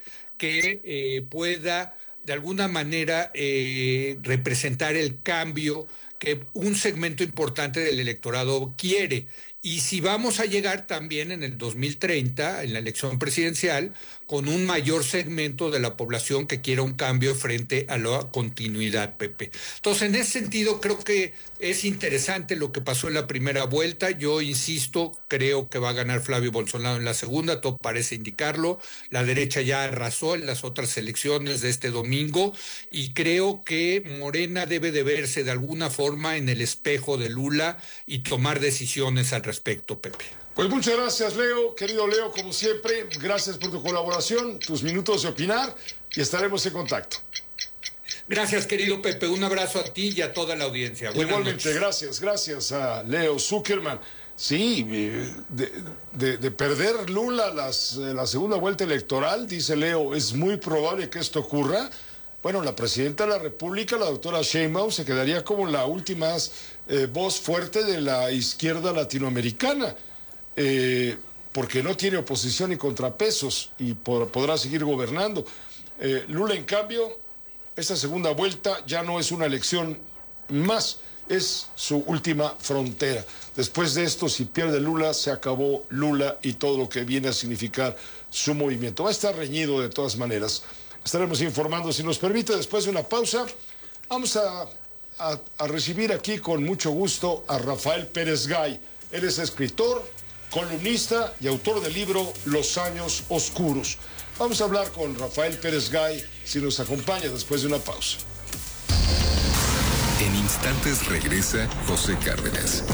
que pueda de alguna manera representar el cambio que un segmento importante del electorado quiere. Y si vamos a llegar también en el 2030, en la elección presidencial, con un mayor segmento de la población que quiera un cambio frente a la continuidad, Pepe. Entonces, en ese sentido, creo que es interesante lo que pasó en la primera vuelta. Yo insisto, creo que va a ganar Flavio Bolsonaro en la segunda, todo parece indicarlo. La derecha ya arrasó en las otras elecciones de este domingo y creo que Morena debe de verse de alguna forma en el espejo de Lula y tomar decisiones al respecto, Pepe. Pues muchas gracias, Leo. Querido Leo, como siempre, gracias por tu colaboración, tus minutos de opinar y estaremos en contacto. Gracias, querido Pepe. Un abrazo a ti y a toda la audiencia. Igualmente, gracias a Leo Zuckerman. Sí, de perder Lula la segunda vuelta electoral, dice Leo, es muy probable que esto ocurra. Bueno, la presidenta de la República, la doctora Sheinbaum, se quedaría como la última voz fuerte de la izquierda latinoamericana, porque no tiene oposición ni contrapesos y podrá seguir gobernando. Lula, en cambio, esta segunda vuelta ya no es una elección más, es su última frontera. Después de esto, si pierde Lula, se acabó Lula y todo lo que viene a significar su movimiento. Va a estar reñido de todas maneras. Estaremos informando, si nos permite, después de una pausa. Vamos a recibir aquí con mucho gusto a Rafael Pérez Gay. Él es escritor, columnista y autor del libro Los Años Oscuros. Vamos a hablar con Rafael Pérez Gay, si nos acompaña después de una pausa. En instantes regresa José Cárdenas.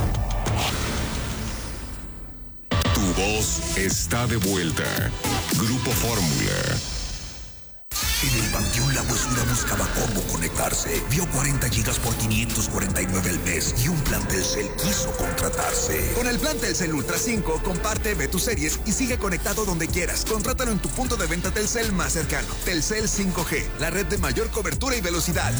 Tu voz está de vuelta. Grupo Fórmula. En el Panteón La Huesura buscaba cómo conectarse. Vio 40 gigas por 549 al mes y un plan Telcel quiso contratarse. Con el plan Telcel Ultra 5, comparte, ve tus series y sigue conectado donde quieras. Contrátalo en tu punto de venta Telcel más cercano. Telcel 5G, la red de mayor cobertura y velocidad.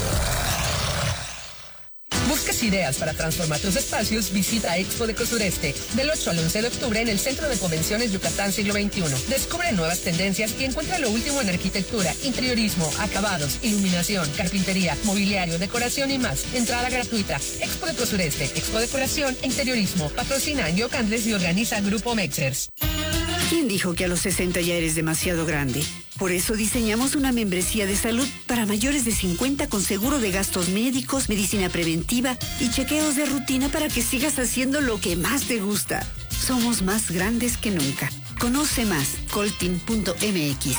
¿Buscas ideas para transformar tus espacios? Visita Expo Deco Sureste del 8 al 11 de octubre en el Centro de Convenciones Yucatán Siglo XXI. Descubre nuevas tendencias y encuentra lo último en arquitectura, interiorismo, acabados, iluminación, carpintería, mobiliario, decoración y más. Entrada gratuita. Expo Deco Sureste, Expo Decoración e Interiorismo. Patrocina Yoc Andrés y organiza Grupo Mexers. ¿Quién dijo que a los 60 ya eres demasiado grande? Por eso diseñamos una membresía de salud para mayores de 50 con seguro de gastos médicos, medicina preventiva y chequeos de rutina para que sigas haciendo lo que más te gusta. Somos más grandes que nunca. Conoce más, coltin.mx.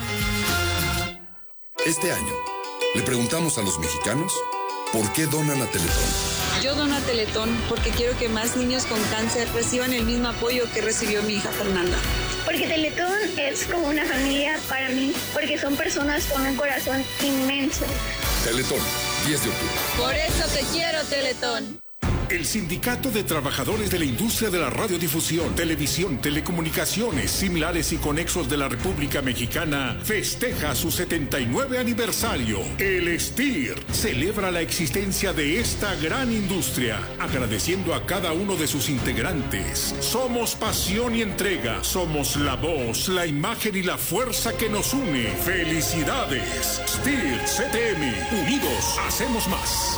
Este año, le preguntamos a los mexicanos por qué donan a Teletón. Yo dono a Teletón porque quiero que más niños con cáncer reciban el mismo apoyo que recibió mi hija Fernanda. Porque Teletón es como una familia para mí, porque son personas con un corazón inmenso. Teletón, 10 de octubre. Por eso te quiero, Teletón. El Sindicato de Trabajadores de la Industria de la Radiodifusión, Televisión, Telecomunicaciones, Similares y Conexos de la República Mexicana festeja su 79 aniversario. El STIR celebra la existencia de esta gran industria, agradeciendo a cada uno de sus integrantes. Somos pasión y entrega, somos la voz, la imagen y la fuerza que nos une. ¡Felicidades! STIR CTM, unidos hacemos más.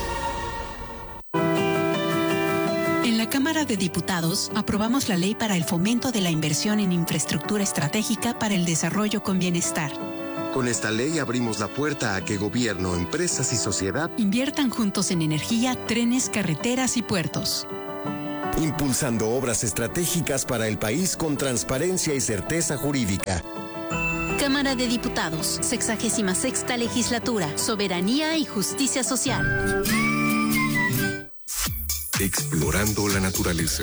En la Cámara de Diputados aprobamos la ley para el fomento de la inversión en infraestructura estratégica para el desarrollo con bienestar. Con esta ley abrimos la puerta a que gobierno, empresas y sociedad inviertan juntos en energía, trenes, carreteras y puertos. Impulsando obras estratégicas para el país con transparencia y certeza jurídica. Cámara de Diputados, 66ª Legislatura, Soberanía y Justicia Social. Explorando la naturaleza.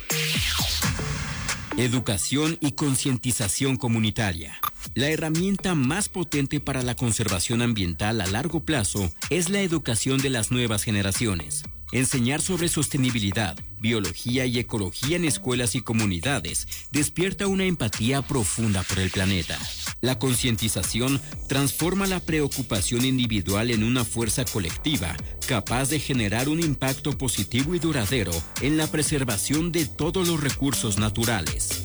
Educación y concientización comunitaria. La herramienta más potente para la conservación ambiental a largo plazo es la educación de las nuevas generaciones. Enseñar sobre sostenibilidad, biología y ecología en escuelas y comunidades despierta una empatía profunda por el planeta. La concientización transforma la preocupación individual en una fuerza colectiva, capaz de generar un impacto positivo y duradero en la preservación de todos los recursos naturales.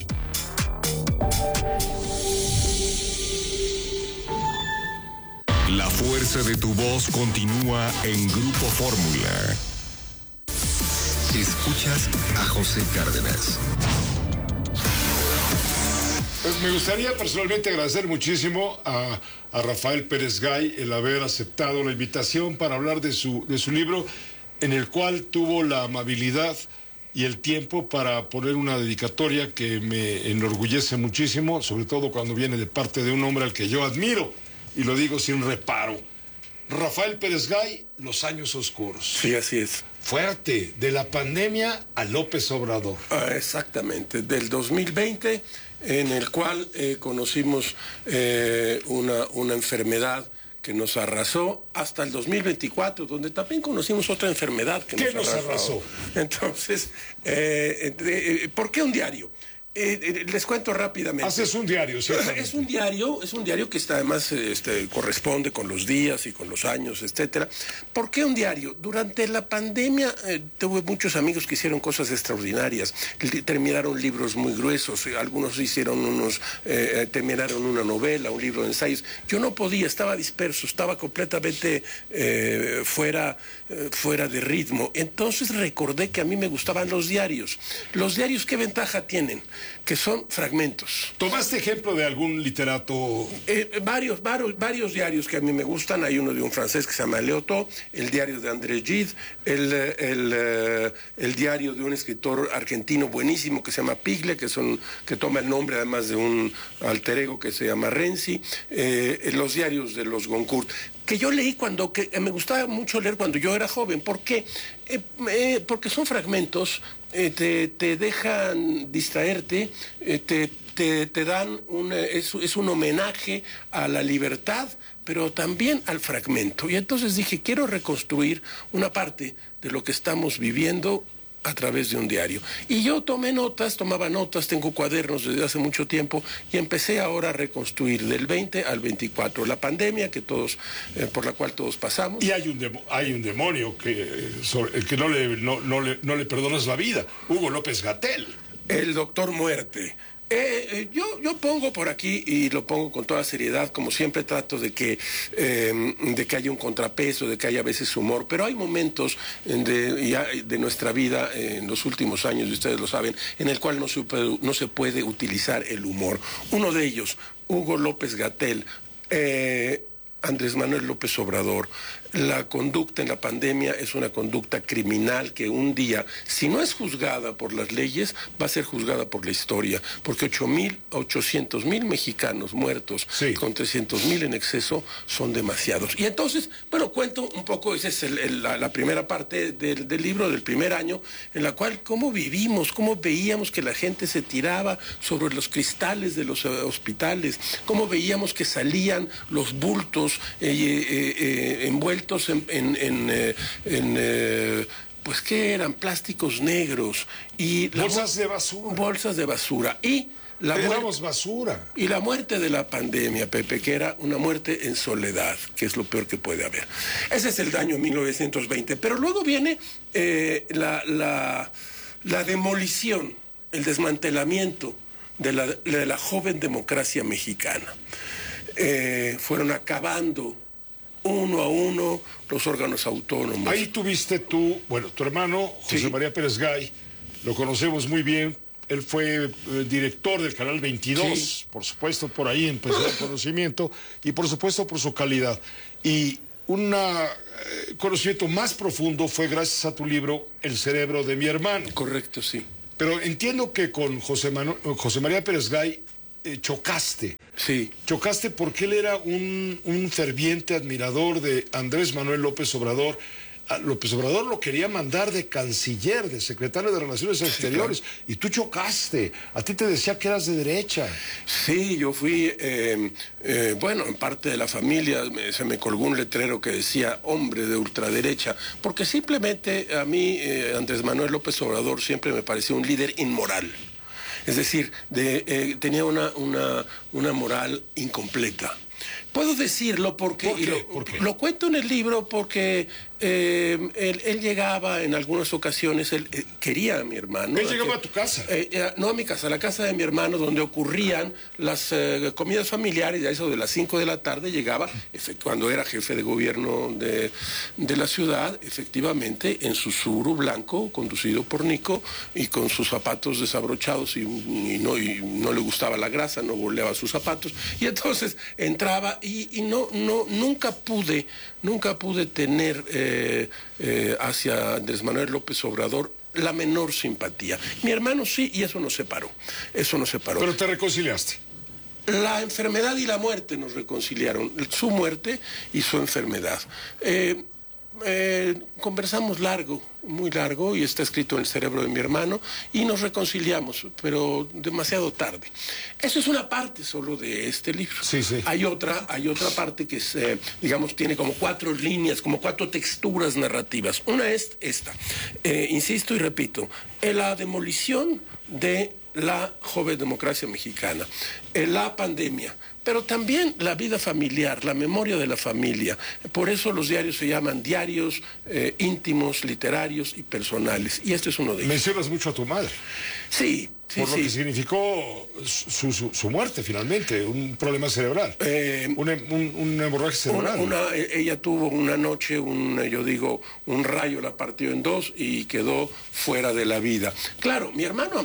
La fuerza de tu voz continúa en Grupo Fórmula. Escuchas a José Cárdenas. Pues me gustaría personalmente agradecer muchísimo a Rafael Pérez Gay el haber aceptado la invitación para hablar de su libro, en el cual tuvo la amabilidad y el tiempo para poner una dedicatoria que me enorgullece muchísimo, sobre todo cuando viene de parte de un hombre al que yo admiro, y lo digo sin reparo. Rafael Pérez Gay, Los años oscuros. Sí, así es. Fuerte, de la pandemia a López Obrador. Exactamente, del 2020, en el cual conocimos una enfermedad que nos arrasó, hasta el 2024, donde también conocimos otra enfermedad que nos arrasó. Entonces, ¿por qué un diario? Les cuento rápidamente. Haces un diario, ciertamente. Es un diario que está, además corresponde con los días y con los años, etcétera. ¿Por qué un diario? Durante la pandemia tuve muchos amigos que hicieron cosas extraordinarias. Terminaron libros muy gruesos, algunos terminaron una novela, un libro de ensayos. Yo no podía, estaba disperso, estaba completamente fuera de ritmo. Entonces recordé que a mí me gustaban los diarios. ¿Los diarios qué ventaja tienen? Que son fragmentos. ¿Tomaste ejemplo de algún literato? Varios diarios que a mí me gustan. Hay uno de un francés que se llama Léotot, el diario de André Gide, el diario de un escritor argentino buenísimo que se llama Pigle, que toma el nombre además de un alter ego que se llama Renzi, los diarios de los Goncourt, que yo leí que me gustaba mucho leer cuando yo era joven. ¿Por qué? Porque son fragmentos, te dejan distraerte, te dan es un homenaje a la libertad, pero también al fragmento. Y entonces dije, quiero reconstruir una parte de lo que estamos viviendo a través de un diario. Y yo tomaba notas, tengo cuadernos desde hace mucho tiempo, y empecé ahora a reconstruir del 20 al 24, la pandemia por la cual todos pasamos. Y hay un demonio el que no le perdonas la vida, Hugo López-Gatell. El doctor Muerte. Yo pongo por aquí, y lo pongo con toda seriedad, como siempre trato de que haya un contrapeso, de que haya a veces humor, pero hay momentos de nuestra vida en los últimos años, y ustedes lo saben, en el cual no se puede utilizar el humor. Uno de ellos, Hugo López-Gatell, Andrés Manuel López Obrador. La conducta en la pandemia es una conducta criminal que un día, si no es juzgada por las leyes, va a ser juzgada por la historia, porque 800,000 mexicanos muertos, sí, con 300,000 en exceso, son demasiados. Y entonces, bueno, cuento un poco, esa es la primera parte del libro, del primer año, en la cual cómo vivimos, cómo veíamos que la gente se tiraba sobre los cristales de los hospitales, cómo veíamos que salían los bultos envueltos pues ¿qué eran? Plásticos negros y bolsas de basura. Bolsas de basura. Y basura. Y la muerte de la pandemia, Pepe, que era una muerte en soledad, que es lo peor que puede haber. Ese es el daño 1920. Pero luego viene la demolición, el desmantelamiento de la joven democracia mexicana. Fueron acabando uno a uno los órganos autónomos. Ahí tuviste tu hermano, José María Pérez Gay, lo conocemos muy bien. Él fue director del Canal 22, por supuesto, por ahí empezó el conocimiento, y por supuesto por su calidad. Y un conocimiento más profundo fue gracias a tu libro, El cerebro de mi hermano. Correcto, sí. Pero entiendo que con José María Pérez Gay chocaste. Sí. Chocaste porque él era un ferviente admirador de Andrés Manuel López Obrador. López Obrador lo quería mandar de canciller, de secretario de Relaciones Exteriores, claro. Y tú chocaste. A ti te decía que eras de derecha. Sí, yo fui, en parte de la familia se me colgó un letrero que decía hombre de ultraderecha, porque simplemente a mí Andrés Manuel López Obrador siempre me pareció un líder inmoral. Es decir, tenía una moral incompleta. Puedo decirlo porque ¿Por qué? Lo cuento en el libro porque él llegaba en algunas ocasiones, él quería a mi hermano. ¿Él llegaba a tu casa? No a mi casa, a la casa de mi hermano, donde ocurrían las comidas familiares, a eso de las 5 de la tarde llegaba, cuando era jefe de gobierno de la ciudad, efectivamente, en su Subaru blanco, conducido por Nico, y con sus zapatos desabrochados, y no le gustaba la grasa, no boleaba sus zapatos, y entonces entraba, y nunca pude tener hacia Andrés Manuel López Obrador la menor simpatía. Mi hermano sí, y eso nos separó. Pero te reconciliaste. La enfermedad y la muerte nos reconciliaron, su muerte y su enfermedad. Conversamos muy largo, y está escrito en El cerebro de mi hermano, y nos reconciliamos, pero demasiado tarde. Eso es una parte solo de este libro. Sí, sí. Hay otra parte que es, tiene como 4 líneas, como 4 texturas narrativas. Una es esta, insisto y repito, la demolición de la joven democracia mexicana, la pandemia, pero también la vida familiar, la memoria de la familia. Por eso los diarios se llaman diarios íntimos, literarios y personales. Y este es uno de ellos. Mencionas mucho a tu madre. Sí. Por lo que significó su muerte, finalmente, un problema cerebral, una hemorragia cerebral. Ella tuvo una noche, un rayo la partió en 2 y quedó fuera de la vida. Claro, mi hermano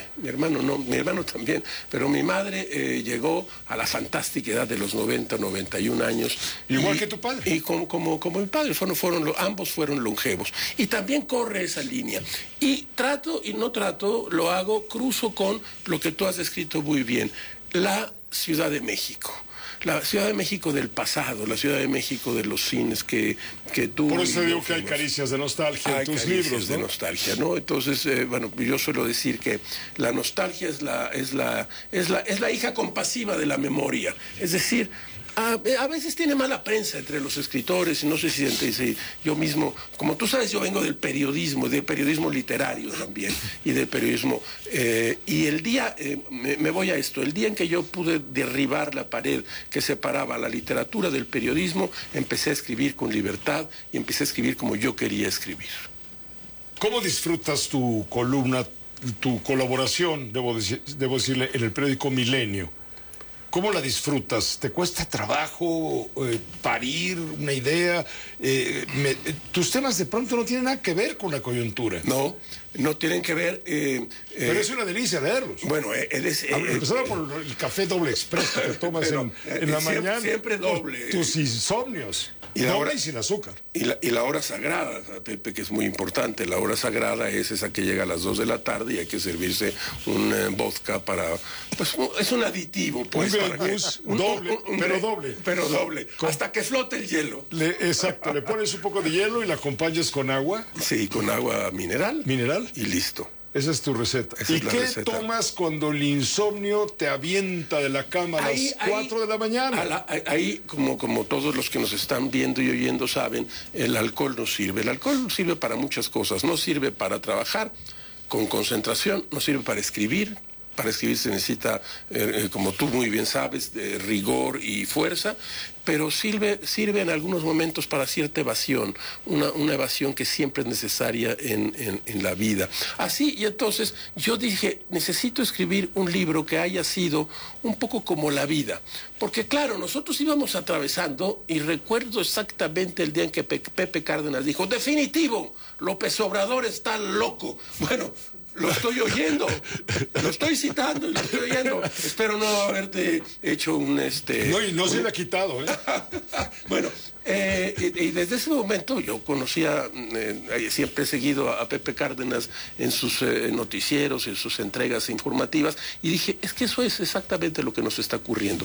también, pero mi madre llegó a la fantástica edad de los 90, 91 años. Igual que tu padre. Y como mi padre, ambos fueron longevos. Y también corre esa línea. Y trato y no trato, lo hago, cruzo con lo que tú has descrito muy bien, la Ciudad de México. La Ciudad de México del pasado, la Ciudad de México de los cines que tú... Por eso digo que hay caricias de nostalgia en tus libros, ¿no? De nostalgia, ¿no? Entonces, yo suelo decir que la nostalgia es la hija compasiva de la memoria. Es decir, a veces tiene mala prensa entre los escritores, y no sé si yo mismo, como tú sabes, yo vengo del periodismo literario también, y del periodismo, y el día, me voy a esto, el día en que yo pude derribar la pared que separaba la literatura del periodismo, empecé a escribir con libertad y empecé a escribir como yo quería escribir. ¿Cómo disfrutas tu columna, tu colaboración, debo decirle, en el periódico Milenio? ¿Cómo la disfrutas? ¿Te cuesta trabajo parir una idea? Tus temas de pronto no tienen nada que ver con la coyuntura. No tienen que ver... pero es una delicia leerlos. Bueno, empezando por el café doble expreso que tomas en la mañana. Siempre doble. Tus insomnios. Y sin azúcar. Y la hora sagrada, Pepe, que es muy importante. La hora sagrada es esa que llega a las 2 de la tarde y hay que servirse un vodka para... Pues es un aditivo, pues. Pero doble. Hasta que flote el hielo. Exacto. Le pones un poco de hielo y la acompañas con agua. Sí, con agua mineral. ¿Mineral? Y listo. Esa es tu receta. Esa ¿Y es la qué receta. tomas cuando el insomnio te avienta de la cama a las 4 de la mañana? Ahí, como todos los que nos están viendo y oyendo saben, el alcohol no sirve. El alcohol no sirve para muchas cosas. No sirve para trabajar con concentración, no sirve para escribir. Para escribir se necesita, como tú muy bien sabes, rigor y fuerza, pero sirve en algunos momentos para cierta evasión, una evasión que siempre es necesaria en la vida. Así, y entonces yo dije, necesito escribir un libro que haya sido un poco como la vida, porque claro, nosotros íbamos atravesando, y recuerdo exactamente el día en que Pepe Cárdenas dijo, definitivo, López Obrador está loco. Bueno, lo estoy oyendo, lo estoy citando y lo estoy oyendo. Espero no haberte hecho un... No, y no se le ha quitado, ¿eh? Bueno, y desde ese momento yo conocía, siempre he seguido a Pepe Cárdenas en sus noticieros, en sus entregas informativas, y dije, es que eso es exactamente lo que nos está ocurriendo.